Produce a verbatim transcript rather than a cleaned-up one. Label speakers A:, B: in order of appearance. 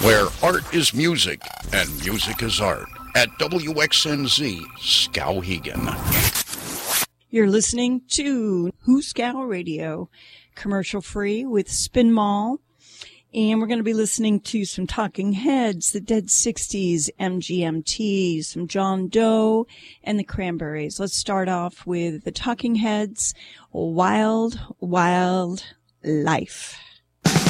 A: where art is music and music is art, at W X N Z Skowhegan.
B: You're listening to Hooskow Radio, commercial-free with Spin Mall. And we're going to be listening to some Talking Heads, the Dead sixties, M G M T, some John Doe, and the Cranberries. Let's start off with the Talking Heads, Wild, Wild Life.